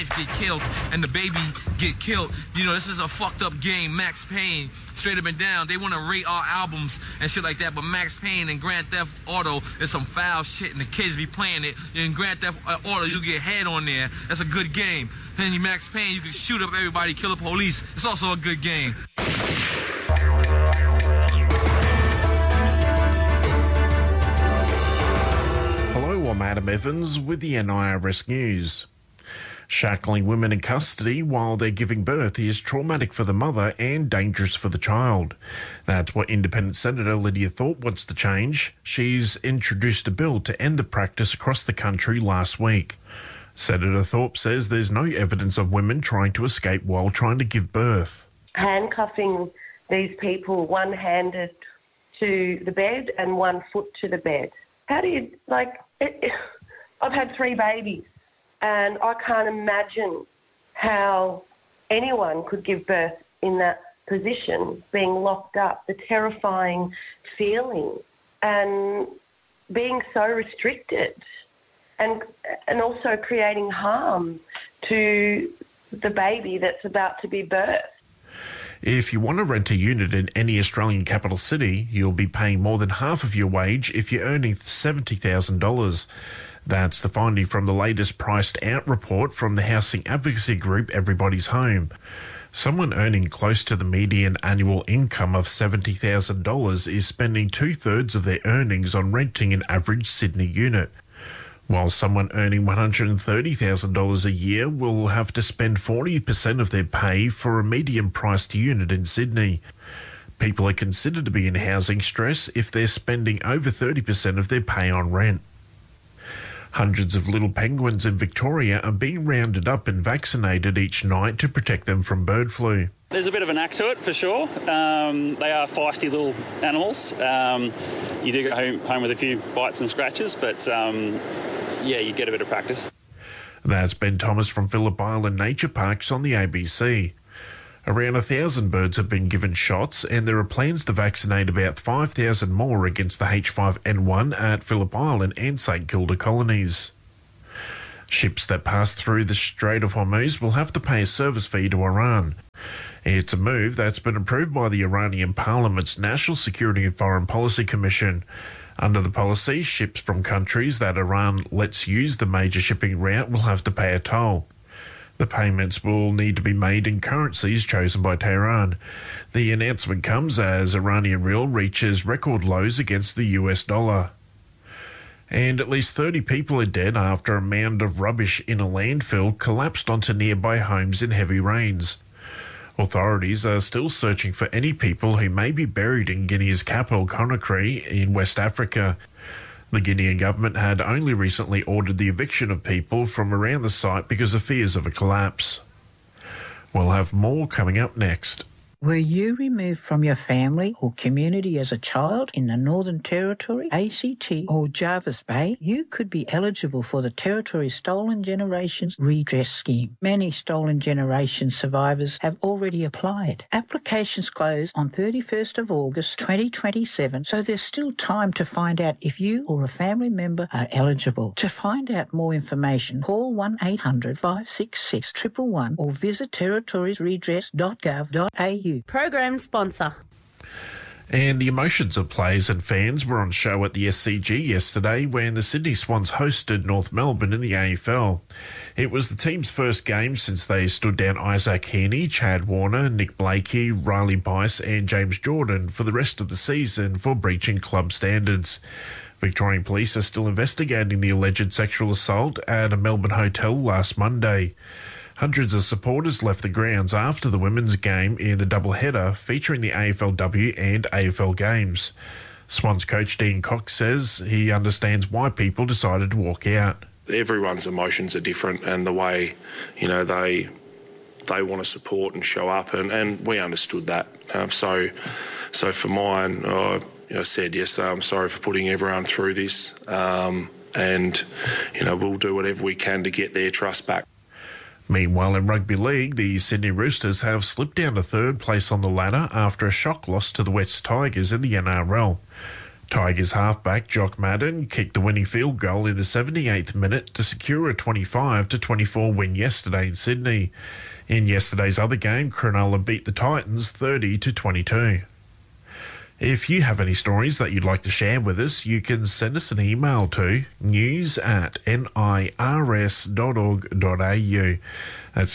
get killed and the baby get killed. You know, this is a fucked up game. Max Payne, straight up and down. They want to rate our albums and shit like that, but Max Payne and Grand Theft Auto is some foul shit, and the kids be playing it. In Grand Theft Auto, you get head on there. That's a good game. And in Max Payne, you can shoot up everybody, kill the police. It's also a good game. Hello, I'm Adam Evans with the NIRS News. Shackling women in custody while they're giving birth is traumatic for the mother and dangerous for the child. That's what Independent Senator Lydia Thorpe wants to change. She's introduced a bill to end the practice across the country last week. Senator Thorpe says there's no evidence of women trying to escape while trying to give birth. Handcuffing these people one-handed to the bed and 1 foot to the bed. How do you, I've had 3 babies. And I can't imagine how anyone could give birth in that position, being locked up, the terrifying feeling, and being so restricted, and also creating harm to the baby that's about to be birthed. If you want to rent a unit in any Australian capital city, you'll be paying more than half of your wage if you're earning $70,000. That's the finding from the latest priced out report from the housing advocacy group Everybody's Home. Someone earning close to the median annual income of $70,000 is spending 2/3 of their earnings on renting an average Sydney unit, while someone earning $130,000 a year will have to spend 40% of their pay for a medium-priced unit in Sydney. People are considered to be in housing stress if they're spending over 30% of their pay on rent. Hundreds of little penguins in Victoria are being rounded up and vaccinated each night to protect them from bird flu. There's a bit of a knack to it, for sure. They are feisty little animals. You do go home with a few bites and scratches, but you get a bit of practice. That's Ben Thomas from Phillip Island Nature Parks on the ABC. Around 1,000 birds have been given shots, and there are plans to vaccinate about 5,000 more against the H5N1 at Phillip Island and St Kilda colonies. Ships that pass through the Strait of Hormuz will have to pay a service fee to Iran. It's a move that's been approved by the Iranian Parliament's National Security and Foreign Policy Commission. Under the policy, ships from countries that Iran lets use the major shipping route will have to pay a toll. The payments will need to be made in currencies chosen by Tehran. The announcement comes as Iranian rial reaches record lows against the US dollar. And at least 30 people are dead after a mound of rubbish in a landfill collapsed onto nearby homes in heavy rains. Authorities are still searching for any people who may be buried in Guinea's capital, Conakry, in West Africa. The Guinean government had only recently ordered the eviction of people from around the site because of fears of a collapse. We'll have more coming up next. Were you removed from your family or community as a child in the Northern Territory, ACT or Jervis Bay? You could be eligible for the Territory's Stolen Generations Redress Scheme. Many Stolen Generations survivors have already applied. Applications close on 31st of August 2027, so there's still time to find out if you or a family member are eligible. To find out more information, call 1800 566 111 or visit territoriesredress.gov.au. Program sponsor. And the emotions of players and fans were on show at the SCG yesterday when the Sydney Swans hosted North Melbourne in the AFL. It was the team's first game since they stood down Isaac Heaney, Chad Warner, Nick Blakey, Riley Bice and James Jordan for the rest of the season for breaching club standards. Victorian police are still investigating the alleged sexual assault at a Melbourne hotel last Monday. Hundreds of supporters left the grounds after the women's game in the doubleheader featuring the AFLW and AFL games. Swans coach Dean Cox says he understands why people decided to walk out. Everyone's emotions are different, and the way, they want to support and show up, and we understood that. So for mine, I said yesterday, I'm sorry for putting everyone through this, and we'll do whatever we can to get their trust back. Meanwhile, in rugby league, the Sydney Roosters have slipped down to third place on the ladder after a shock loss to the West Tigers in the NRL. Tigers halfback Jock Madden kicked the winning field goal in the 78th minute to secure a 25-24 win yesterday in Sydney. In yesterday's other game, Cronulla beat the Titans 30-22. If you have any stories that you'd like to share with us, you can send us an email to news@nirs.org.au. That's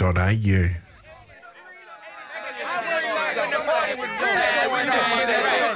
news@nirs.org.au.